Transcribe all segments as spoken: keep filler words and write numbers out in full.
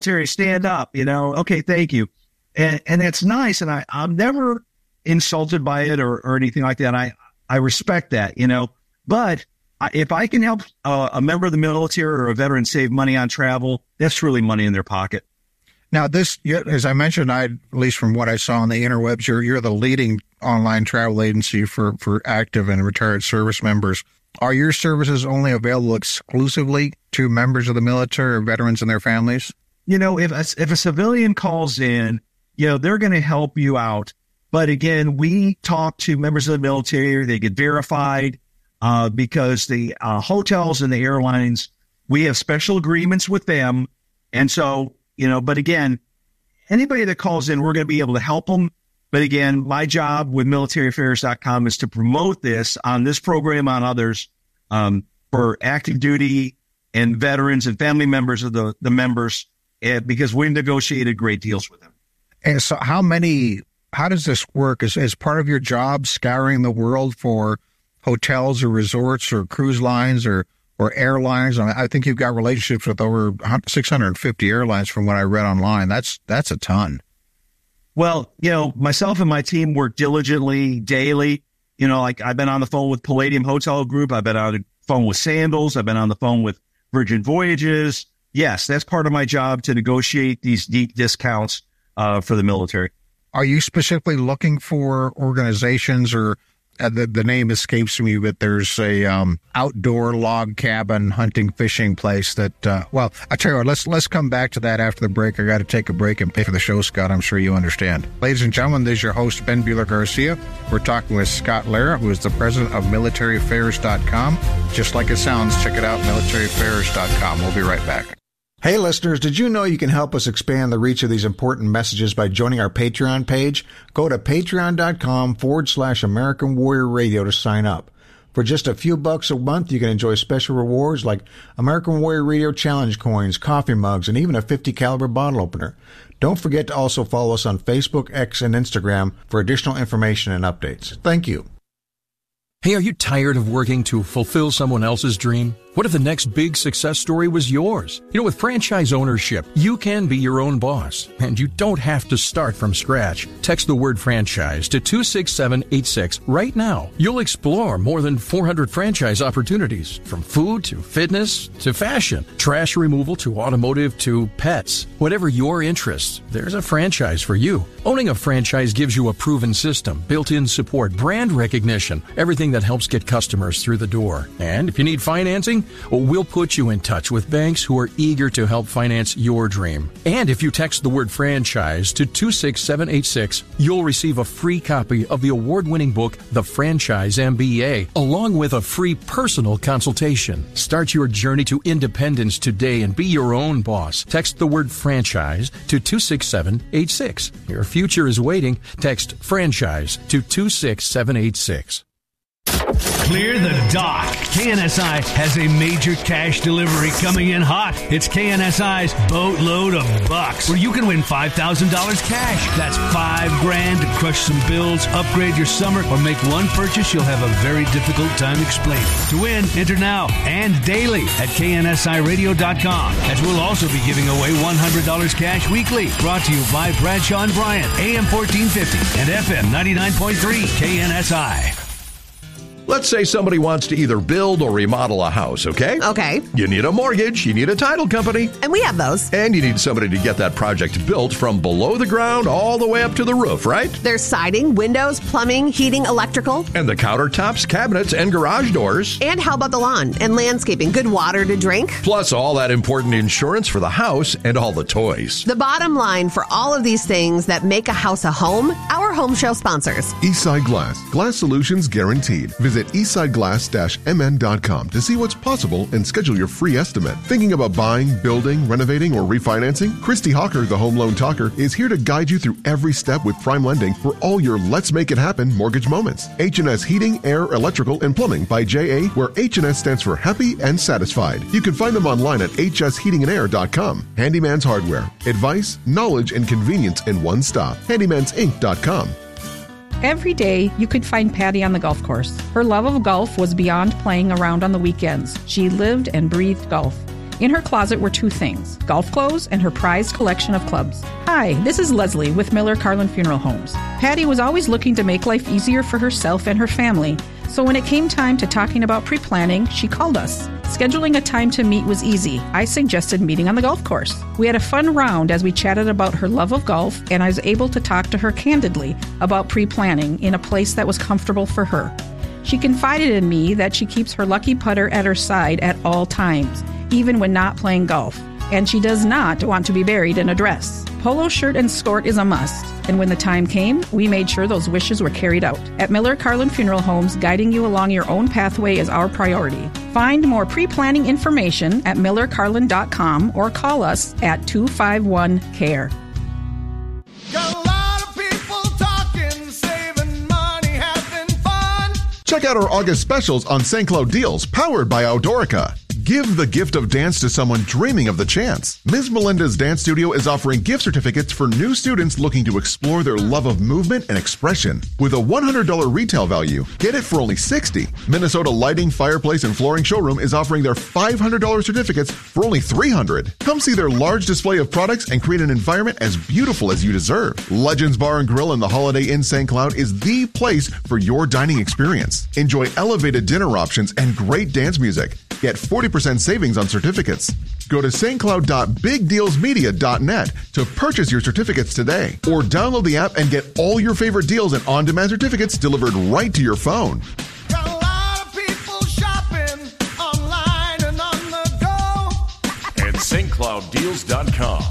military, stand up, you know, okay, thank you. And, and that's nice. And I, I'm never insulted by it or, or anything like that. I, I respect that, you know, but if I can help uh, a member of the military or a veteran save money on travel, that's really money in their pocket. Now, this, as I mentioned, I, at least from what I saw on the interwebs, you're, you're the leading online travel agency for, for active and retired service members. Are your services only available exclusively to members of the military or veterans and their families? You know, if a, if a civilian calls in, you know, they're going to help you out. But again, we talk to members of the military. They get verified uh, because the uh, hotels and the airlines, we have special agreements with them. And so, you know, but again, anybody that calls in, we're going to be able to help them. But again, my job with military affairs dot com is to promote this on this program, on others, um, for active duty and veterans and family members of the, the members, uh, because we've negotiated great deals with them. And so how many, how does this work? Is, is part of your job scouring the world for hotels or resorts or cruise lines or, or airlines? I mean, I think you've got relationships with over six hundred fifty airlines from what I read online. That's, that's a ton. Well, you know, myself and my team work diligently daily. You know, like I've been on the phone with Palladium Hotel Group. I've been on the phone with Sandals. I've been on the phone with Virgin Voyages. Yes, that's part of my job, to negotiate these deep discounts uh, for the military. Are you specifically looking for organizations, or uh, the, the name escapes me, but there's a um, outdoor log cabin hunting fishing place that, uh, well, I tell you what, let's, let's come back to that after the break. I got to take a break and pay for the show, Scott. I'm sure you understand. Ladies and gentlemen, this is your host, Ben Bueller Garcia. We're talking with Scott Lara, who is the president of military affairs dot com. Just like it sounds, check it out, military affairs dot com. We'll be right back. Hey listeners, did you know you can help us expand the reach of these important messages by joining our Patreon page? Go to patreon.com forward slash American Warrior Radio to sign up. For just a few bucks a month, you can enjoy special rewards like American Warrior Radio Challenge coins, coffee mugs, and even a fifty caliber bottle opener. Don't forget to also follow us on Facebook, X, and Instagram for additional information and updates. Thank you. Hey, are you tired of working to fulfill someone else's dream? What if the next big success story was yours? You know, with franchise ownership, you can be your own boss, and you don't have to start from scratch. Text the word franchise to two six seven eight six right now. You'll explore more than four hundred franchise opportunities, from food to fitness to fashion, trash removal to automotive to pets. Whatever your interests, there's a franchise for you. Owning a franchise gives you a proven system, built-in support, brand recognition, everything that helps get customers through the door. And if you need financing, well, we'll put you in touch with banks who are eager to help finance your dream. And if you text the word franchise to two six seven eight six, you'll receive a free copy of the award-winning book, The Franchise M B A, along with a free personal consultation. Start your journey to independence today and be your own boss. Text the word franchise to two six seven eight six. Your future is waiting. Text franchise to two six seven eight six. Clear the dock. K N S I has a major cash delivery coming in hot. It's K N S I's Boatload of Bucks, where you can win five thousand dollars cash. That's five grand to crush some bills, upgrade your summer, or make one purchase you'll have a very difficult time explaining. To win, enter now and daily at K N S I radio dot com, as we'll also be giving away one hundred dollars cash weekly. Brought to you by Bradshaw and Bryant, A M fourteen fifty and F M ninety-nine point three K N S I. Let's say somebody wants to either build or remodel a house, okay? Okay. You need a mortgage, you need a title company. And we have those. And you need somebody to get that project built from below the ground all the way up to the roof, right? There's siding, windows, plumbing, heating, electrical. And the countertops, cabinets, and garage doors. And how about the lawn and landscaping? Good water to drink. Plus all that important insurance for the house and all the toys. The bottom line for all of these things that make a house a home, our home show sponsors. Eastside Glass. Glass solutions guaranteed. Visit eastside glass dash m n dot com to see what's possible and schedule your free estimate. Thinking about buying, building, renovating, or refinancing? Christy Hawker, the Home Loan Talker, is here to guide you through every step with prime lending for all your Let's Make It Happen mortgage moments. H and S Heating, Air, Electrical, and Plumbing by J A, where H and S stands for Happy and Satisfied. You can find them online at h s heating and air dot com. Handyman's Hardware. Advice, knowledge, and convenience in one stop. handymans inc dot com. Every day, you could find Patty on the golf course. Her love of golf was beyond playing around on the weekends. She lived and breathed golf. In her closet were two things, golf clothes and her prized collection of clubs. Hi, this is Leslie with Miller Carlin Funeral Homes. Patty was always looking to make life easier for herself and her family, so when it came time to talking about pre-planning, she called us. Scheduling a time to meet was easy. I suggested meeting on the golf course. We had a fun round as we chatted about her love of golf, and I was able to talk to her candidly about pre-planning in a place that was comfortable for her. She confided in me that she keeps her lucky putter at her side at all times, even when not playing golf, and she does not want to be buried in a dress. Polo shirt and skirt is a must, and when the time came, we made sure those wishes were carried out. At Miller Carlin Funeral Homes, guiding you along your own pathway is our priority. Find more pre-planning information at miller carlin dot com or call us at two five one C A R E. Got a lot of people talking, saving money, having fun. Check out our August specials on Saint Cloud deals powered by Outdoorica. Give the gift of dance to someone dreaming of the chance. Miz Melinda's Dance Studio is offering gift certificates for new students looking to explore their love of movement and expression. With a one hundred dollars retail value, get it for only sixty dollars. Minnesota Lighting, Fireplace, and Flooring Showroom is offering their five hundred dollars certificates for only three hundred dollars. Come see their large display of products and create an environment as beautiful as you deserve. Legends Bar and Grill in the Holiday Inn Saint Cloud is the place for your dining experience. Enjoy elevated dinner options and great dance music. Get forty percent savings on certificates. Go to s t cloud dot big deals media dot net to purchase your certificates today, or download the app and get all your favorite deals and on-demand certificates delivered right to your phone. Got a lot of people shopping online and on the go. At s t cloud deals dot com.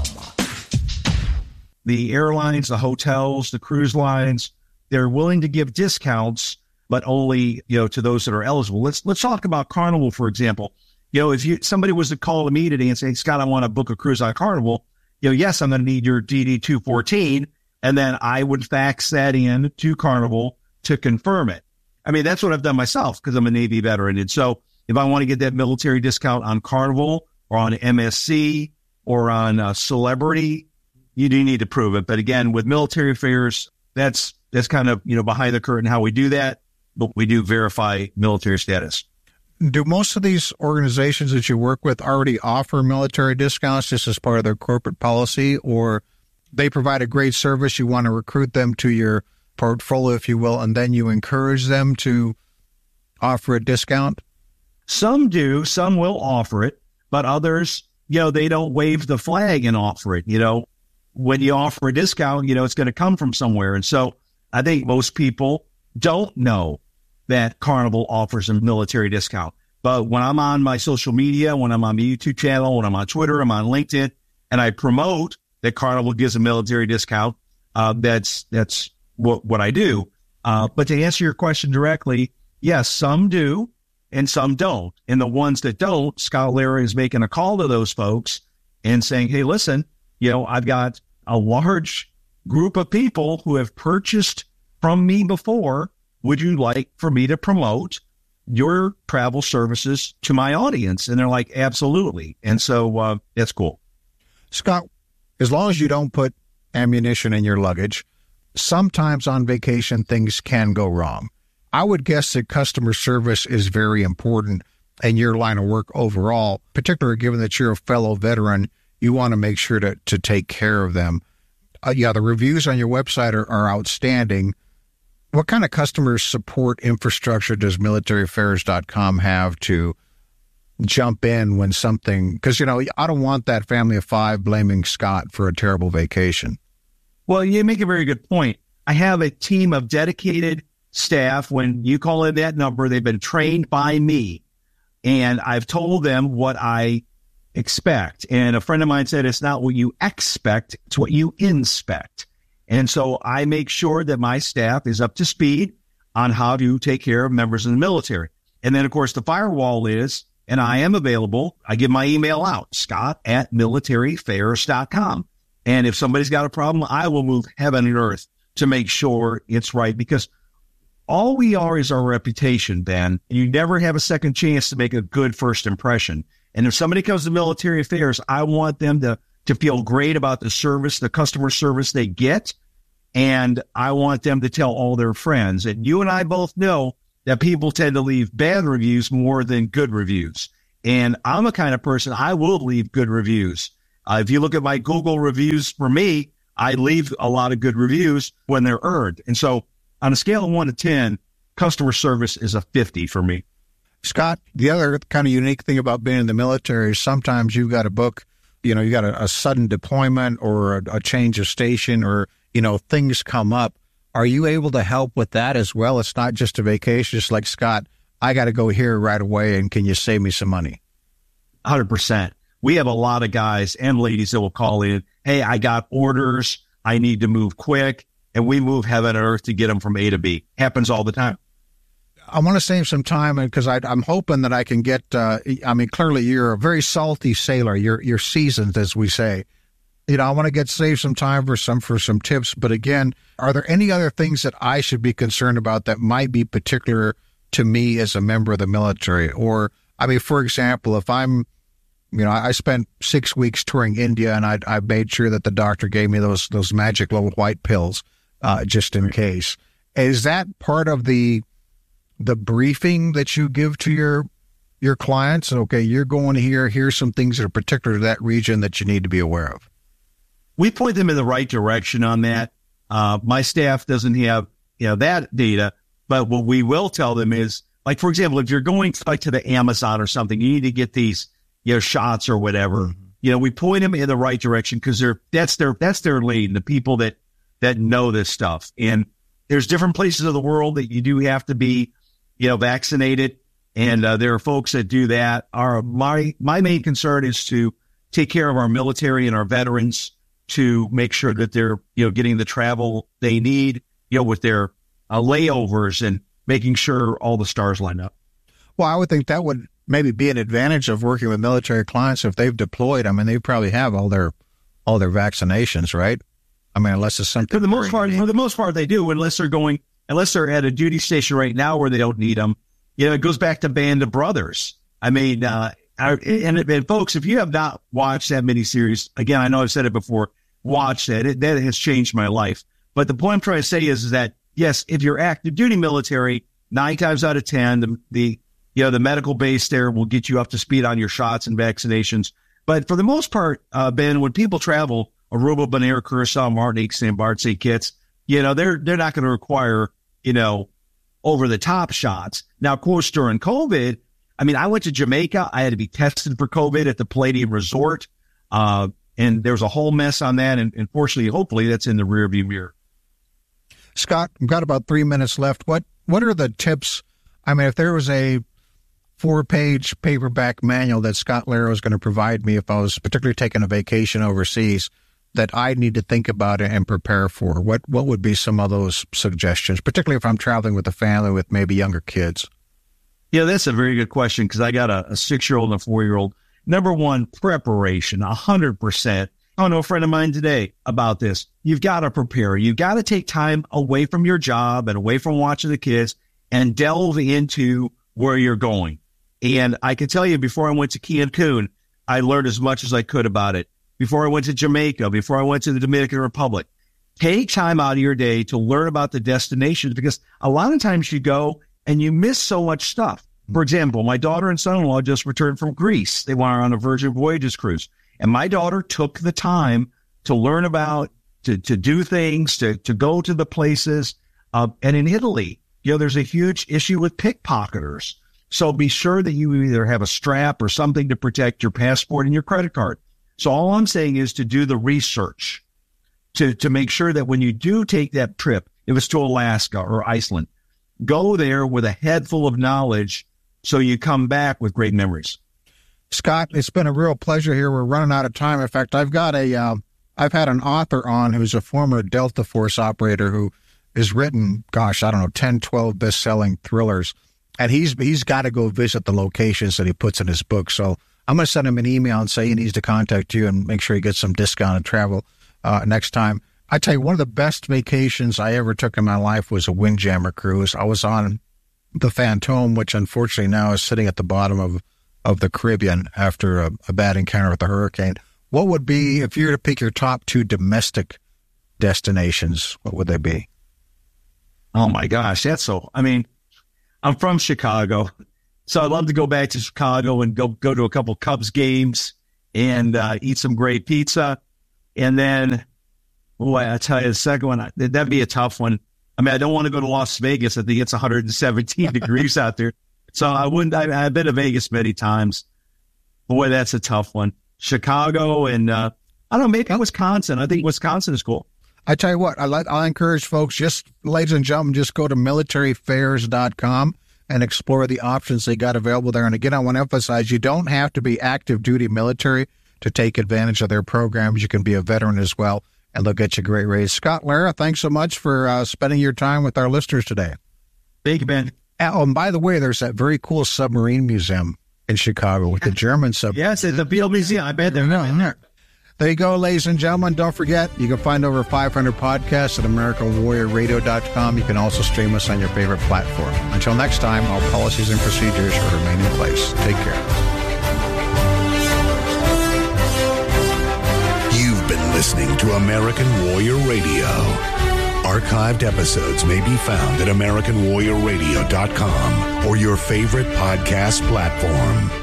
The airlines, the hotels, the cruise lines, they're willing to give discounts, but only, you know, to those that are eligible. Let's let's talk about Carnival, for example. You know, if you somebody was to call me today and say, Scott, I want to book a cruise on Carnival, you know, yes, I'm going to need your D D two fourteen, and then I would fax that in to Carnival to confirm it. I mean, that's what I've done myself because I'm a Navy veteran. And so if I want to get that military discount on Carnival or on M S C or on uh, Celebrity, you do need to prove it. But again, with military affairs, that's that's kind of, you know, behind the curtain how we do that. But we do verify military status. Do most of these organizations that you work with already offer military discounts just as part of their corporate policy, or they provide a great service, you want to recruit them to your portfolio, if you will, and then you encourage them to offer a discount? Some do. Some will offer it, but others, you know, they don't wave the flag and offer it. You know, when you offer a discount, you know, it's going to come from somewhere. And so I think most people don't know that Carnival offers a military discount. But when I'm on my social media, when I'm on my YouTube channel, when I'm on Twitter, I'm on LinkedIn, and I promote that Carnival gives a military discount, uh, that's that's what, what I do. Uh, but to answer your question directly, yes, some do and some don't. And the ones that don't, Scott Lara is making a call to those folks and saying, hey, listen, you know, I've got a large group of people who have purchased from me before. Would you like for me to promote your travel services to my audience? And they're like, absolutely. And so uh, that's cool. Scott, as long as you don't put ammunition in your luggage, sometimes on vacation things can go wrong. I would guess that customer service is very important in your line of work overall, particularly given that you're a fellow veteran. You want to make sure to, to take care of them. Uh, yeah, the reviews on your website are, are outstanding. What kind of customer support infrastructure does military affairs dot com have to jump in when something, because, you know, I don't want that family of five blaming Scott for a terrible vacation. Well, you make a very good point. I have a team of dedicated staff. When you call in that number, they've been trained by me, and I've told them what I expect. And a friend of mine said, it's not what you expect, it's what you inspect. And so I make sure that my staff is up to speed on how to take care of members of the military. And then, of course, the firewall is, and I am available. I give my email out, Scott at military affairs dot com. And if somebody's got a problem, I will move heaven and earth to make sure it's right, because all we are is our reputation, Ben. You never have a second chance to make a good first impression. And if somebody comes to military affairs, I want them to, to feel great about the service, the customer service they get. And I want them to tell all their friends. And you and I both know that people tend to leave bad reviews more than good reviews. And I'm a kind of person, I will leave good reviews. Uh, if you look at my Google reviews for me, I leave a lot of good reviews when they're earned. And so on a scale of one to ten, customer service is a fifty for me. Scott, the other kind of unique thing about being in the military is sometimes you've got a book, you know, you got a, a sudden deployment or a, a change of station or, you know, things come up. Are you able to help with that as well? It's not just a vacation, just like, Scott, I got to go here right away, and can you save me some money? one hundred percent. We have a lot of guys and ladies that will call in, hey, I got orders, I need to move quick, and we move heaven and earth to get them from A to B. Happens all the time. I want to save some time because I'm hoping that I can get, uh, I mean, clearly you're a very salty sailor. You're, you're seasoned, as we say. You know, I want to get save some time for some for some tips. But again, are there any other things that I should be concerned about that might be particular to me as a member of the military? Or, I mean, for example, if I'm, you know, I spent six weeks touring India, and I I made sure that the doctor gave me those those magic little white pills uh, just in case. Is that part of the the briefing that you give to your your clients? Okay, you're going here. Here's some things that are particular to that region that you need to be aware of. We point them in the right direction on that. Uh, my staff doesn't have, you know, that data, but what we will tell them is, like, for example, if you're going like to the Amazon or something, you need to get these, you know, shots or whatever. Mm-hmm. You know, we point them in the right direction because they're that's their that's their lane, the people that that know this stuff. And there's different places of the world that you do have to be, you know, vaccinated, and uh, there are folks that do that. Our my my main concern is to take care of our military and our veterans, to make sure that they're, you know, getting the travel they need, you know, with their uh, layovers and making sure all the stars line up. Well, I would think that would maybe be an advantage of working with military clients if they've deployed. I mean, they probably have all their all their vaccinations, right? I mean, unless it's something. For the most part, for the most part, they do, unless they're going, unless they're at a duty station right now where they don't need them. You know, it goes back to Band of Brothers. I mean, uh, I, and, and folks, if you have not watched that miniseries, again, I know I've said it before, watch that. It, that has changed my life. But the point I'm trying to say is, is that, yes, if you're active duty military, nine times out of ten, the, the, you know, the medical base there will get you up to speed on your shots and vaccinations. But for the most part, uh, Ben, when people travel, Aruba, Bonaire, Curacao, Martinique, Saint Barth, Saint Kitts, you know, they're, they're not going to require, you know, over the top shots. Now, of course, during COVID, I mean, I went to Jamaica. I had to be tested for COVID at the Palladium Resort. Uh, And there's a whole mess on that. And unfortunately, hopefully, that's in the rearview mirror. Scott, we've got about three minutes left. What what are the tips? I mean, if there was a four-page paperback manual that Scott Lera was going to provide me if I was particularly taking a vacation overseas that I need to think about and prepare for, what, what would be some of those suggestions, particularly if I'm traveling with a family with maybe younger kids? Yeah, that's a very good question because I got a, a six-year-old and a four-year-old. Number one, preparation, a hundred percent. I know a friend of mine today about this. You've got to prepare. You've got to take time away from your job and away from watching the kids and delve into where you're going. And I can tell you, before I went to Cancun, I learned as much as I could about it. Before I went to Jamaica, before I went to the Dominican Republic, take time out of your day to learn about the destinations, because a lot of times you go and you miss so much stuff. For example, my daughter and son-in-law just returned from Greece. They went on a Virgin Voyages cruise. And my daughter took the time to learn about, to, to do things, to, to go to the places. Uh, and in Italy, you know, there's a huge issue with pickpocketers. So be sure that you either have a strap or something to protect your passport and your credit card. So all I'm saying is to do the research, to, to make sure that when you do take that trip, if it's to Alaska or Iceland, go there with a head full of knowledge so you come back with great memories. Scott, it's been a real pleasure here. We're running out of time. In fact, I've got a, uh, I've had an author on who's a former Delta Force operator who has written, gosh, I don't know, ten, twelve best-selling thrillers. And he's he's got to go visit the locations that he puts in his book. So I'm going to send him an email and say he needs to contact you and make sure he gets some discounted travel uh, next time. I tell you, one of the best vacations I ever took in my life was a Windjammer cruise. I was on the Phantom, which unfortunately now is sitting at the bottom of, of the Caribbean after a, a bad encounter with a hurricane. What would be, if you were to pick your top two domestic destinations, what would they be? Oh, my gosh. That's so, I mean, I'm from Chicago. So I'd love to go back to Chicago and go go to a couple Cubs games and uh, eat some great pizza. And then, boy, I tell you, the second one, that'd be a tough one. I mean, I don't want to go to Las Vegas. I think it's one hundred seventeen degrees out there. So I wouldn't, I, I've been to Vegas many times. Boy, that's a tough one. Chicago and, uh, I don't know, maybe Wisconsin. I think Wisconsin is cool. I tell you what, I like, I encourage folks, just, ladies and gentlemen, just go to military fairs dot com and explore the options they got available there. And again, I want to emphasize, you don't have to be active duty military to take advantage of their programs. You can be a veteran as well, and they'll get you a great raise. Scott Lara, thanks so much for uh, spending your time with our listeners today. Thank you, Ben. Oh, and by the way, there's that very cool submarine museum in Chicago with the German submarine. Yes, it's a Beale Museum. I bet they're not in there. There you go, ladies and gentlemen. Don't forget, you can find over five hundred podcasts at American Warrior Radio dot com. You can also stream us on your favorite platform. Until next time, all policies and procedures will remain in place. Take care. You've been listening to American Warrior Radio. Archived episodes may be found at American Warrior Radio dot com or your favorite podcast platform.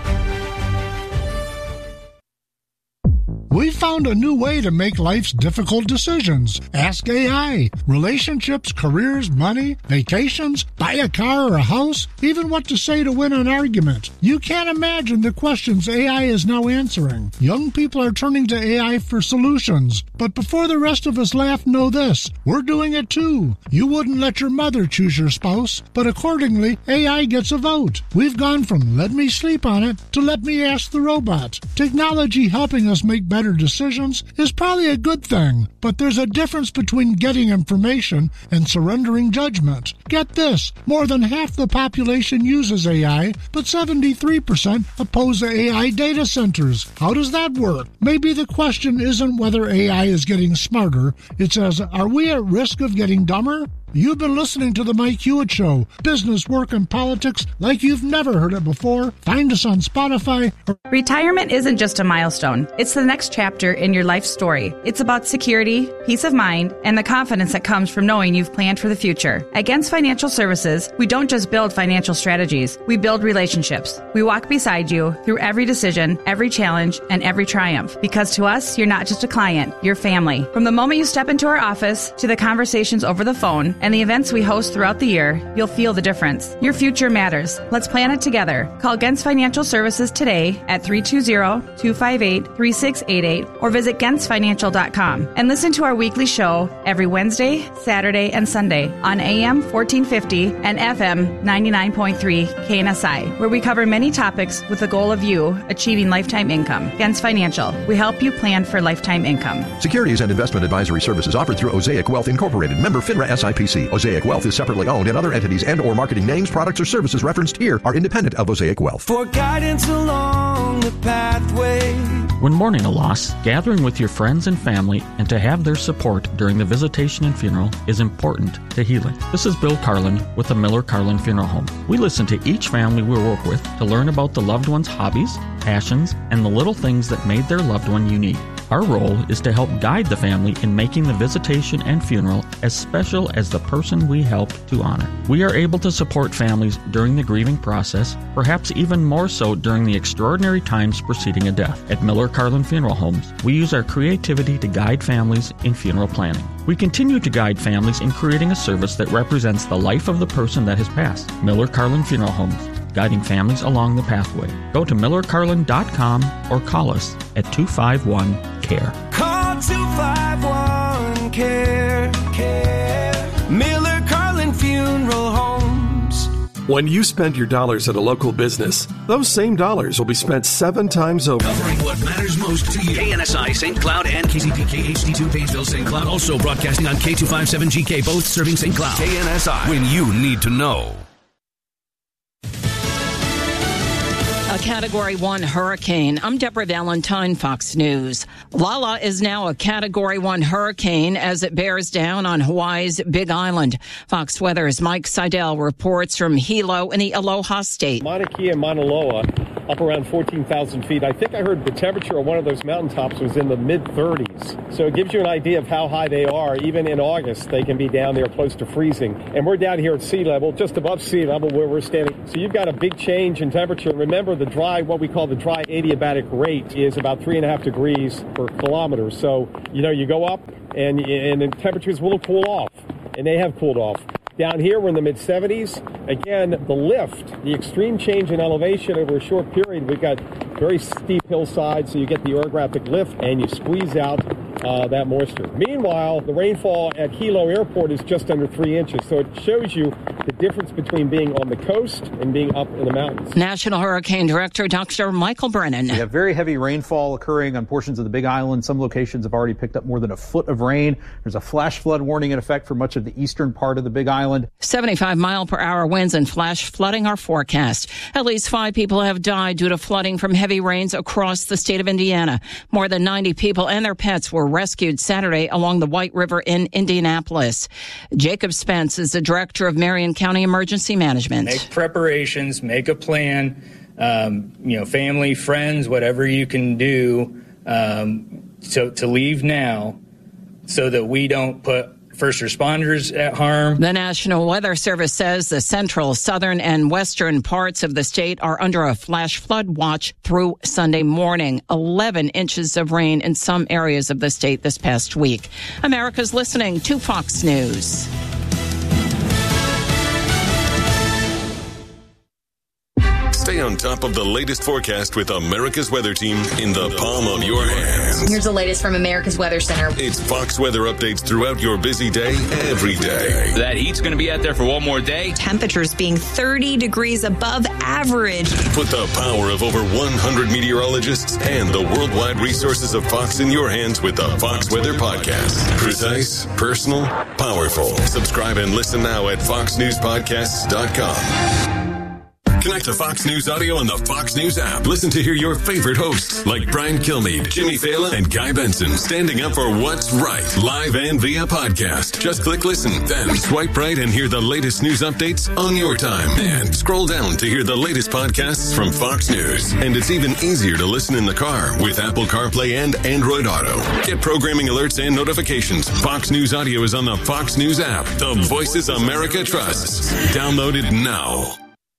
We found a new way to make life's difficult decisions. Ask A I. Relationships, careers, money, vacations, buy a car or a house, even what to say to win an argument. You can't imagine the questions A I is now answering. Young people are turning to A I for solutions. But before the rest of us laugh, know this. We're doing it too. You wouldn't let your mother choose your spouse, but accordingly, A I gets a vote. We've gone from let me sleep on it to let me ask the robot. Technology helping us make better decisions is probably a good thing, but there's a difference between getting information and surrendering judgment. Get this, more than half the population uses A I, but seventy-three percent oppose A I data centers. How does that work? Maybe the question isn't whether A I is getting smarter, it's as, are we at risk of getting dumber? You've been listening to The Mike Hewitt Show, business, work, and politics like you've never heard it before. Find us on Spotify. Retirement isn't just a milestone. It's the next chapter in your life story. It's about security, peace of mind, and the confidence that comes from knowing you've planned for the future. At Gens Financial Services, we don't just build financial strategies. We build relationships. We walk beside you through every decision, every challenge, and every triumph. Because to us, you're not just a client, you're family. From the moment you step into our office to the conversations over the phone, and the events we host throughout the year, you'll feel the difference. Your future matters. Let's plan it together. Call Gens Financial Services today at three two zero, two five eight, three six eight eight or visit gens financial dot com and listen to our weekly show every Wednesday, Saturday, and Sunday on A M fourteen fifty and F M ninety-nine point three K N S I, where we cover many topics with the goal of you achieving lifetime income. Gens Financial, we help you plan for lifetime income. Securities and investment advisory services offered through Osaic Wealth Incorporated, member FINRA S I P C. Osaic Wealth is separately owned, and other entities and or marketing names, products, or services referenced here are independent of Osaic Wealth. For guidance along the pathway. When mourning a loss, gathering with your friends and family and to have their support during the visitation and funeral is important to healing. This is Bill Carlin with the Miller Carlin Funeral Home. We listen to each family we work with to learn about the loved one's hobbies, passions, and the little things that made their loved one unique. Our role is to help guide the family in making the visitation and funeral as special as the person we helped to honor. We are able to support families during the grieving process, perhaps even more so during the extraordinary times preceding a death. At Miller Carlin Funeral Homes, we use our creativity to guide families in funeral planning. We continue to guide families in creating a service that represents the life of the person that has passed. Miller Carlin Funeral Homes, guiding families along the pathway. Go to miller carlin dot com or call us at two five one, C A R E. Call two five one, C A R E. C A R E. Miller Carlin Funeral Homes. When you spend your dollars at a local business, those same dollars will be spent seven times over. Covering what matters most to you. K N S I, Saint Cloud, and K C P K H D two, Painesville, Saint Cloud. Also broadcasting on K two fifty-seven G K, both serving Saint Cloud. K N S I, when you need to know. A Category one hurricane. I'm Deborah Valentine, Fox News. Lala is now a Category one hurricane as it bears down on Hawaii's Big Island. Fox Weather's Mike Seidel reports from Hilo in the Aloha State. Mauna Kea and Mauna Loa up around fourteen thousand feet. I think I heard the temperature on one of those mountaintops was in the mid-thirties. So it gives you an idea of how high they are. Even in August, they can be down there close to freezing. And we're down here at sea level, just above sea level where we're standing. So you've got a big change in temperature. Remember, the dry, what we call the dry adiabatic rate is about three and a half degrees per kilometer. So, you know, you go up and, and the temperatures will cool off. And they have cooled off. Down here, we're in the mid seventies. Again, the lift, the extreme change in elevation over a short period. We've got very steep hillsides, so you get the orographic lift, and you squeeze out uh, that moisture. Meanwhile, the rainfall at Hilo Airport is just under three inches, so it shows you the difference between being on the coast and being up in the mountains. National Hurricane Director Doctor Michael Brennan. We have very heavy rainfall occurring on portions of the Big Island. Some locations have already picked up more than a foot of rain. There's a flash flood warning in effect for much of the eastern part of the Big Island. seventy-five mile per hour winds and flash flooding are forecast. At least five people have died due to flooding from heavy rains across the state of Indiana. More than ninety people and their pets were rescued Saturday along the White River in Indianapolis. Jacob Spence is the director of Marion County Emergency Management. Make preparations, make a plan, um, you know, family, friends, whatever you can do um, so to leave now so that we don't put first responders at harm. The National Weather Service says the central, southern, and western parts of the state are under a flash flood watch through Sunday morning. eleven inches of rain in some areas of the state this past week. America's listening to Fox News. Stay on top of the latest forecast with America's Weather Team in the palm of your hands. Here's the latest from America's Weather Center. It's Fox weather updates throughout your busy day, every day. That heat's going to be out there for one more day. Temperatures being thirty degrees above average. Put the power of over one hundred meteorologists and the worldwide resources of Fox in your hands with the Fox Weather Podcast. Precise, personal, powerful. Subscribe and listen now at fox news podcasts dot com. Connect to Fox News Audio on the Fox News app. Listen to hear your favorite hosts like Brian Kilmeade, Jimmy Fallon, and Guy Benson standing up for what's right, live and via podcast. Just click listen, then swipe right and hear the latest news updates on your time. And scroll down to hear the latest podcasts from Fox News. And it's even easier to listen in the car with Apple CarPlay and Android Auto. Get programming alerts and notifications. Fox News Audio is on the Fox News app. The voices America trusts. Download it now.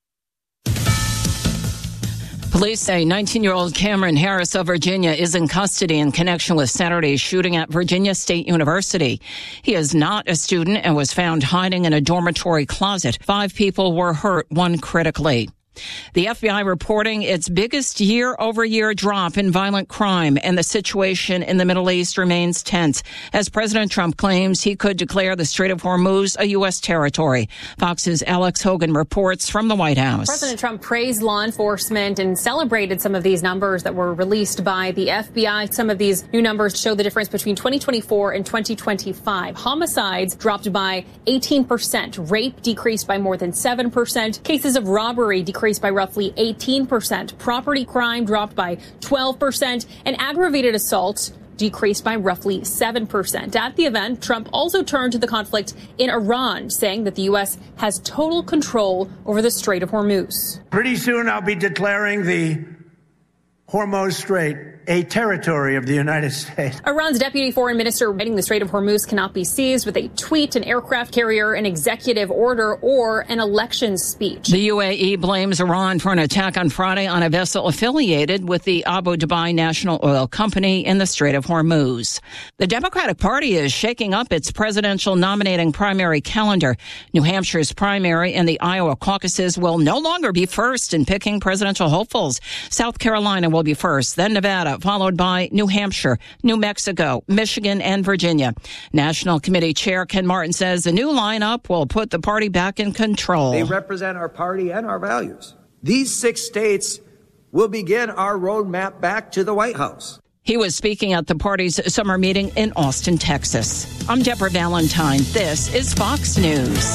Police say nineteen-year-old Cameron Harris of Virginia is in custody in connection with Saturday's shooting at Virginia State University. He is not a student and was found hiding in a dormitory closet. Five people were hurt, one critically. The F B I reporting its biggest year-over-year drop in violent crime, and the situation in the Middle East remains tense as President Trump claims he could declare the Strait of Hormuz a U S territory. Fox's Alex Hogan reports from the White House. President Trump praised law enforcement and celebrated some of these numbers that were released by the F B I. Some of these new numbers show the difference between twenty twenty-four and twenty twenty-five. Homicides dropped by eighteen percent. Rape decreased by more than seven percent. Cases of robbery decreased by roughly eighteen percent. Property crime dropped by twelve percent, and aggravated assault decreased by roughly seven percent. At the event, Trump also turned to the conflict in Iran, saying that the U S has total control over the Strait of Hormuz. Pretty soon I'll be declaring the Hormuz Strait a territory of the United States. Iran's deputy foreign minister writing the Strait of Hormuz cannot be seized with a tweet, an aircraft carrier, an executive order, or an election speech. The U A E blames Iran for an attack on Friday on a vessel affiliated with the Abu Dhabi National Oil Company in the Strait of Hormuz. The Democratic Party is shaking up its presidential nominating primary calendar. New Hampshire's primary and the Iowa caucuses will no longer be first in picking presidential hopefuls. South Carolina will be first, then Nevada, followed by New Hampshire, New Mexico, Michigan, and Virginia. National Committee Chair Ken Martin says the new lineup will put the party back in control. They represent our party and our values. These six states will begin our roadmap back to the White House. He was speaking at the party's summer meeting in Austin, Texas. I'm Deborah Valentine. This is Fox News.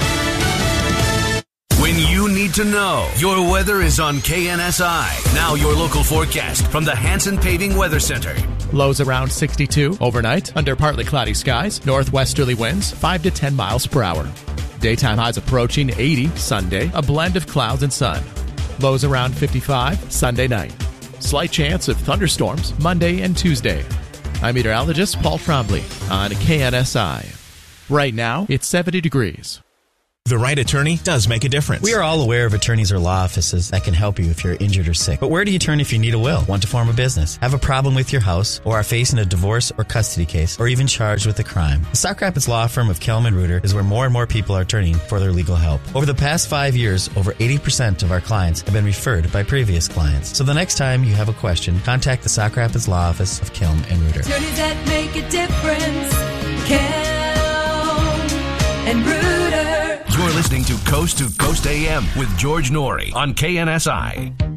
When you need to know, your weather is on K N S I. Now your local forecast from the Hanson Paving Weather Center. Lows around sixty-two overnight under partly cloudy skies. Northwesterly winds five to ten miles per hour. Daytime highs approaching eighty Sunday, a blend of clouds and sun. Lows around fifty-five Sunday night. Slight chance of thunderstorms Monday and Tuesday. I'm meteorologist Paul Trombley on K N S I. Right now, it's seventy degrees. The right attorney does make a difference. We are all aware of attorneys or law offices that can help you if you're injured or sick. But where do you turn if you need a will, want to form a business, have a problem with your house, or are facing a divorce or custody case, or even charged with a crime? The Sauk Rapids law firm of Kelman Reuter is where more and more people are turning for their legal help. Over the past five years, over eighty percent of our clients have been referred by previous clients. So the next time you have a question, contact the Sauk Rapids law office of Kelman and Reuter. Attorneys that make a difference. Kelman and Reuter. You're listening to Coast to Coast A M with George Norrie on K N S I.